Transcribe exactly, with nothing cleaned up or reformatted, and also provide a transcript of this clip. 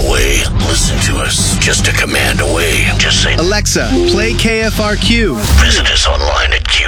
away. Listen to us. Just a command away. Just say, Alexa, play K F R Q. visit us online at Q